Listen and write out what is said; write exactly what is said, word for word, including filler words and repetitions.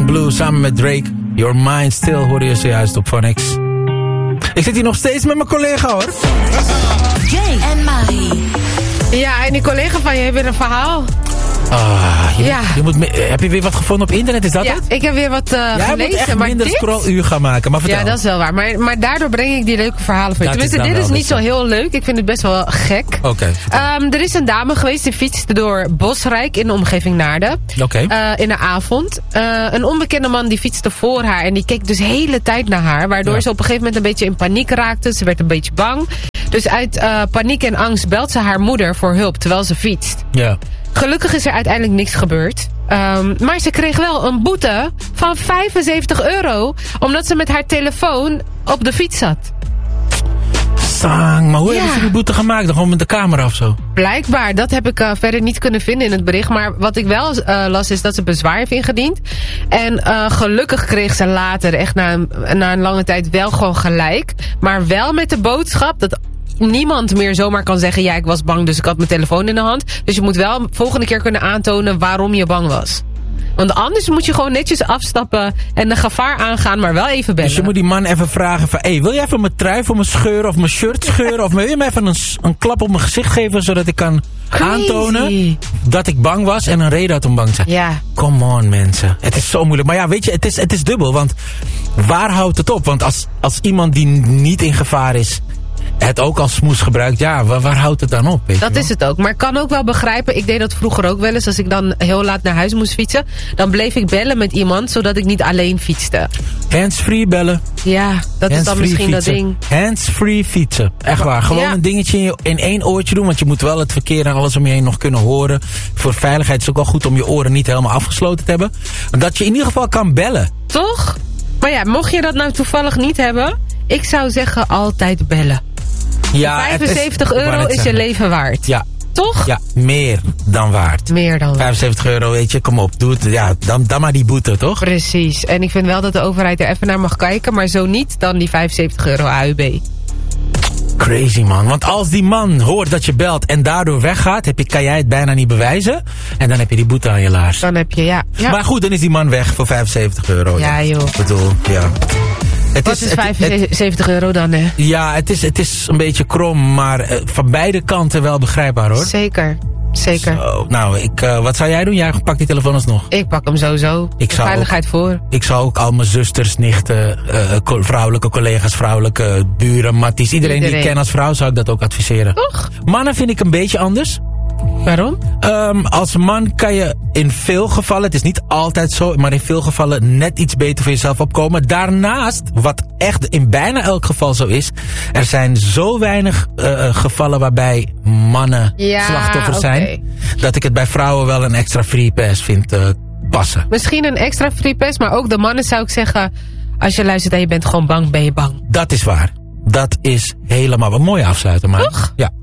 Blue samen met Drake. Your Mind Still hoorde je zojuist op Phonics. Ik zit hier nog steeds met mijn collega hoor. Jay en Marie. Ja, en die collega van je heeft weer een verhaal. Ah, je, Ja. je moet, me- heb je weer wat gevonden op internet? Is dat Ja, het? ik heb weer wat uh, Jij gelezen. moet echt maar minder dit... scrolluur gaan maken. Maar vertel. Ja, dat is wel waar. Maar, maar daardoor breng ik die leuke verhalen voor je. Dat is Tenminste, dan dit wel is niet dus, zo heel leuk. Ik vind het best wel gek. Oké. Okay, Um, er is een dame geweest die fietste door Bosrijk in de omgeving Naarden. Oké. Okay. Uh, in de avond. Uh, een onbekende man die fietste voor haar. En die keek dus de hele tijd naar haar. Waardoor Ja. ze op een gegeven moment een beetje in paniek raakte. Ze werd een beetje bang. Dus uit uh, paniek en angst belt ze haar moeder voor hulp terwijl ze fietst. Ja. Gelukkig is er uiteindelijk niks gebeurd. Um, maar ze kreeg wel een boete van vijfenzeventig euro. Omdat ze met haar telefoon op de fiets zat. Sang, maar hoe Ja. hebben ze die boete gemaakt? Dan gewoon met de camera of zo? Blijkbaar, dat heb ik uh, verder niet kunnen vinden in het bericht. Maar wat ik wel uh, las is dat ze bezwaar heeft ingediend. En uh, gelukkig kreeg ze later, echt na een, na een lange tijd, wel gewoon gelijk. Maar wel met de boodschap dat niemand meer zomaar kan zeggen... ja, ik was bang, dus ik had mijn telefoon in de hand. Dus je moet wel volgende keer kunnen aantonen waarom je bang was. Want anders moet je gewoon netjes afstappen en de gevaar aangaan, maar wel even bellen. Dus je moet die man even vragen van... Hé, hey, wil jij even mijn trui voor me scheuren of mijn shirt scheuren? Of wil je me even een, een klap op mijn gezicht geven... zodat ik kan Crazy. aantonen dat ik bang was en een reden had om bang te zijn? Ja. Come on, mensen. Het is zo moeilijk. Maar ja, weet je, het is, het is dubbel. Want waar houdt het op? Want als, als iemand die niet in gevaar is... het ook als smoes gebruikt, ja, waar, waar houdt het dan op? Weet Dat je wel? is het ook. Maar ik kan ook wel begrijpen, ik deed dat vroeger ook wel eens... als ik dan heel laat naar huis moest fietsen... dan bleef ik bellen met iemand, zodat ik niet alleen fietste. Hands-free bellen. Ja, dat is dan misschien dat ding. Hands-free fietsen. Echt waar. Gewoon Ja. een dingetje in, je, in één oortje doen. Want je moet wel het verkeer en alles om je heen nog kunnen horen. Voor veiligheid is het ook wel goed om je oren niet helemaal afgesloten te hebben. Dat je in ieder geval kan bellen. Toch? Maar ja, mocht je dat nou toevallig niet hebben... ik zou zeggen altijd bellen. Ja, het vijfenzeventig is, ik wou euro net is je zeggen. leven waard. Ja. Toch? Ja, meer dan waard. Meer dan waard. vijfenzeventig euro, weet je, kom op. Doe het, ja, dan, dan maar die boete, toch? Precies. En ik vind wel dat de overheid er even naar mag kijken... maar zo niet, dan die vijfenzeventig euro A U B. Crazy, man. Want als die man hoort dat je belt en daardoor weggaat... Heb je, kan jij het bijna niet bewijzen. En dan heb je die boete aan je laars. Dan heb je, ja. ja. Maar goed, dan is die man weg voor vijfenzeventig euro. Ja, joh. Ik bedoel, ja. Het Wat is het- het- vijfenzeventig euro dan, hè? ja, het is, het is een beetje krom, maar uh, van beide kanten wel begrijpbaar, hoor. Zeker. Zeker. Zo, nou, ik, uh, wat zou jij doen? Jij pakt die telefoon alsnog. Ik pak hem sowieso. Ik zou Veiligheid voor. Ik zou ook al mijn zusters, nichten, uh, co- vrouwelijke collega's, vrouwelijke buren, matties... Iedereen, die ik Iedereen. ken als vrouw zou ik dat ook adviseren. Toch? Mannen vind ik een beetje anders. Waarom? Um, als man kan je in veel gevallen, het is niet altijd zo, maar in veel gevallen net iets beter voor jezelf opkomen. Daarnaast, wat echt in bijna elk geval zo is, er zijn zo weinig uh, gevallen waarbij mannen Ja, slachtoffers oké. zijn, dat ik het bij vrouwen wel een extra free pass vind uh, passen. Misschien een extra free pass, maar ook de mannen zou ik zeggen... als je luistert en je bent gewoon bang, ben je bang. Dat is waar. Dat is helemaal een mooie afsluiter, maar. Toch? Ja.